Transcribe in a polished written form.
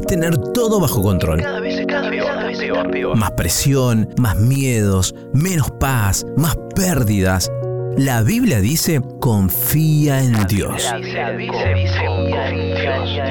tener todo bajo control. Cada vez está peor. Más presión, más miedos, menos paz, más pérdidas. La Biblia dice, confía en Dios. La Biblia dice, confía en Dios.